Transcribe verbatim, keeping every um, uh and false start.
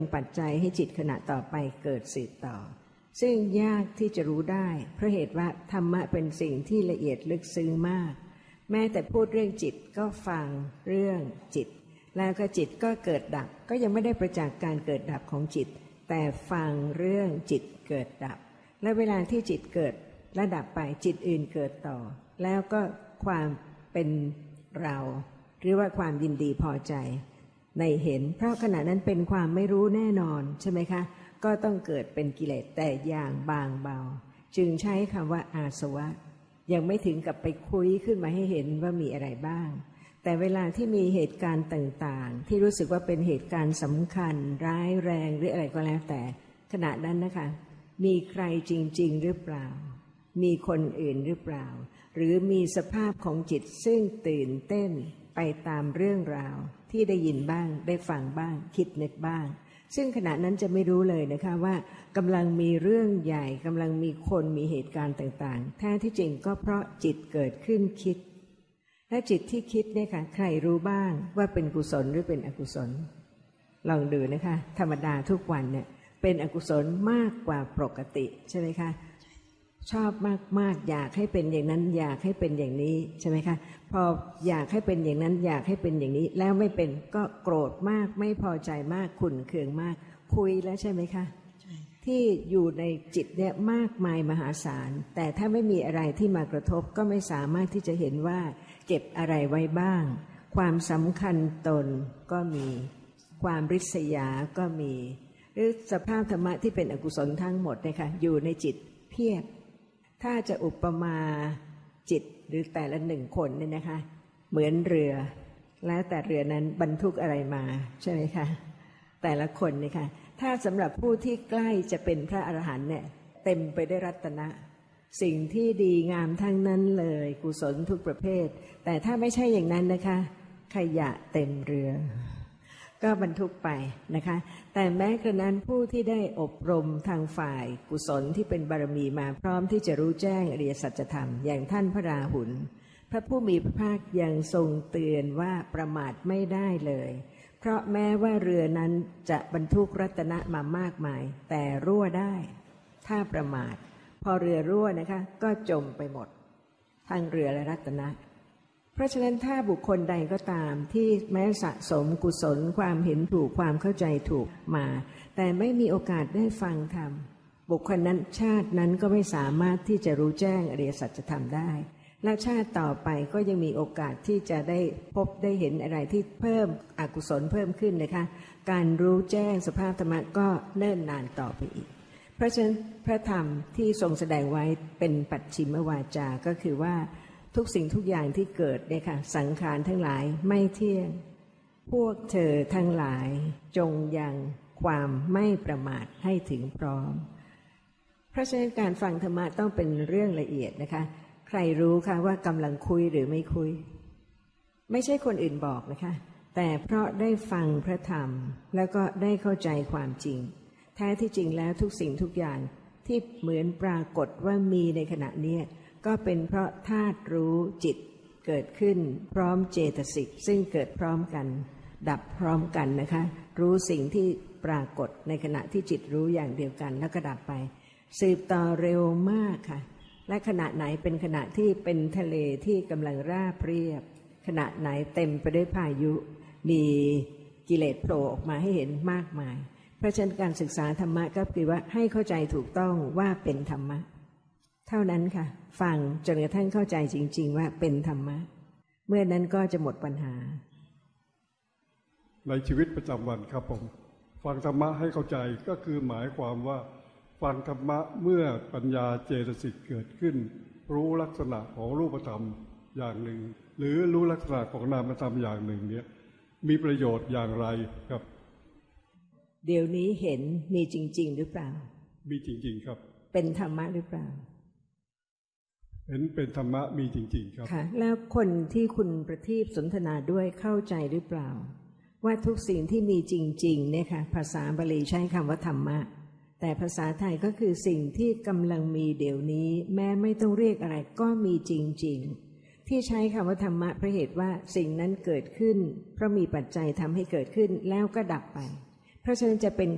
ปัจจัยให้จิตขณะต่อไปเกิดสืบต่อซึ่งยากที่จะรู้ได้เพราะเหตุว่าธรรมะเป็นสิ่งที่ละเอียดลึกซึ้งมากแม้แต่พูดเรื่องจิตก็ฟังเรื่องจิตแล้วก็จิตก็เกิดดับก็ยังไม่ได้ประจักษ์การเกิดดับของจิตแต่ฟังเรื่องจิตเกิดดับและเวลาที่จิตเกิดและดับไปจิตอื่นเกิดต่อแล้วก็ความเป็นเราหรือว่าความยินดีพอใจในเห็นเพราะขณะนั้นเป็นความไม่รู้แน่นอนใช่ไหมคะก็ต้องเกิดเป็นกิเลสแต่อย่างบางเบาจึงใช้คำว่าอาสวะยังไม่ถึงกับไปคุยขึ้นมาให้เห็นว่ามีอะไรบ้างแต่เวลาที่มีเหตุการณ์ต่างๆที่รู้สึกว่าเป็นเหตุการณ์สำคัญร้ายแรงหรืออะไรก็แล้วแต่ขณะนั้นนะคะมีใครจริงๆหรือเปล่ามีคนอื่นหรือเปล่าหรือมีสภาพของจิตซึ่งตื่นเต้นไปตามเรื่องราวที่ได้ยินบ้างได้ฟังบ้างคิดนึกบ้างซึ่งขณะนั้นจะไม่รู้เลยนะคะว่ากำลังมีเรื่องใหญ่กำลังมีคนมีเหตุการณ์ต่างๆแท้ที่จริงก็เพราะจิตเกิดขึ้นคิดและจิตที่คิดเนี่ยค่ะใครรู้บ้างว่าเป็นกุศลหรือเป็นอกุศลลองดูนะคะธรรมดาทุกวันเนี่ยเป็นอกุศลมากกว่าปกติใช่ไหมคะชอบมากๆอยากให้เป็นอย่างนั้นอยากให้เป็นอย่างนี้ใช่ไหมคะพออยากให้เป็นอย่างนั้นอยากให้เป็นอย่างนี้แล้วไม่เป็นก็โกรธมากไม่พอใจมากขุ่นเคืองมากคุยแล้วใช่ไหมคะที่อยู่ในจิตเนี่ยมากมายมหาศาลแต่ถ้าไม่มีอะไรที่มากระทบก็ไม่สามารถที่จะเห็นว่าเก็บอะไรไว้บ้างความสำคัญตนก็มีความริษยาก็มีหรือสภาพธรรมะที่เป็นอกุศลทั้งหมดนะคะอยู่ในจิตเพียบถ้าจะอุปมาจิตหรือแต่ละหนึ่งคนเนี่ยนะคะเหมือนเรือแล้วแต่เรือนั้นบรรทุกอะไรมาใช่ไหมคะแต่ละคนเนี่ยค่ะถ้าสำหรับผู้ที่ใกล้จะเป็นพระอรหันต์เนี่ยเต็มไปด้วยรัตนะสิ่งที่ดีงามทั้งนั้นเลยกุศลทุกประเภทแต่ถ้าไม่ใช่อย่างนั้นนะคะขยะเต็มเรือก็บรรทุกไปนะคะแต่แม้กระนั้นผู้ที่ได้อบรมทางฝ่ายกุศลที่เป็นบารมีมาพร้อมที่จะรู้แจ้งอริยสัจธรรมอย่างท่านพระราหุลพระผู้มีพระภาคยังทรงเตือนว่าประมาทไม่ได้เลยเพราะแม้ว่าเรือนั้นจะบรรทุกรัตนะมามากมายแต่รั่วได้ถ้าประมาทพอเรือรั่วนะคะก็จมไปหมดทั้งเรือและรัตนะเพราะฉะนั้นถ้าบุคคลใดก็ตามที่แม้สะสมกุศลความเห็นถูกความเข้าใจถูกมาแต่ไม่มีโอกาสได้ฟังธรรมบุคคลนั้นชาตินั้นก็ไม่สามารถที่จะรู้แจ้งอริยสัจธรรมได้และชาติต่อไปก็ยังมีโอกาสที่จะได้พบได้เห็นอะไรที่เพิ่มอกุศลเพิ่มขึ้นนะคะการรู้แจ้งสภาพธรรมะก็เนิ่นนานต่อไปอีกเพราะฉะนั้นพระธรรมที่ทรงแสดงไว้เป็นปัจฉิมวาจาก็คือว่าทุกสิ่งทุกอย่างที่เกิดเนี่ยค่ะสังขารทั้งหลายไม่เที่ยงพวกเธอทั้งหลายจงยังความไม่ประมาทให้ถึงพร้อมเพราะฉะนั้นการฟังธรรมะต้องเป็นเรื่องละเอียดนะคะใครรู้คะว่ากำลังคุยหรือไม่คุยไม่ใช่คนอื่นบอกนะคะแต่เพราะได้ฟังพระธรรมแล้วก็ได้เข้าใจความจริงแท้ที่จริงแล้วทุกสิ่งทุกอย่างที่เหมือนปรากฏว่ามีในขณะนี้ก็เป็นเพราะธาตุรู้จิตเกิดขึ้นพร้อมเจตสิกซึ่งเกิดพร้อมกันดับพร้อมกันนะคะรู้สิ่งที่ปรากฏในขณะที่จิตรู้อย่างเดียวกันแล้วก็ดับไปสืบต่อเร็วมากค่ะและขณะไหนเป็นขณะที่เป็นทะเลที่กำลังราบเรียบขณะไหนเต็มไปด้วยพายุมีกิเลสโผล่ออกมาให้เห็นมากมายเพราะฉะนั้นการศึกษาธรรมะก็คือว่าให้เข้าใจถูกต้องว่าเป็นธรรมะเท่านั้นค่ะฟังจนกระทั่งเข้าใจจริงๆว่าเป็นธรรมะเมื่อนั้นก็จะหมดปัญหาในชีวิตประจำวันครับผมฟังธรรมะให้เข้าใจก็คือหมายความว่าฟังธรรมะเมื่อปัญญาเจตสิกเกิดขึ้นรู้ลักษณะของรูปธรรมอย่างหนึ่งหรือรู้ลักษณะของนามธรรมอย่างหนึ่งเนี้ยมีประโยชน์อย่างไรครับเดี๋ยวนี้เห็นมีจริงๆหรือเปล่ามีจริงๆครับเป็นธรรมะหรือเปล่าเห็นเป็นธรรมะมีจริงๆครับค่ะแล้วคนที่คุณประทีปสนทนาด้วยเข้าใจหรือเปล่าว่าทุกสิ่งที่มีจริงๆเนี่ยค่ะภาษาบาลีใช้คำว่าธรรมะแต่ภาษาไทยก็คือสิ่งที่กำลังมีเดี๋ยวนี้แม้ไม่ต้องเรียกอะไรก็มีจริงๆที่ใช้คำว่าธรรมะเพราะเหตุว่าสิ่งนั้นเกิดขึ้นเพราะมีปัจจัยทำให้เกิดขึ้นแล้วก็ดับไปเพราะฉะนั้นจะเป็น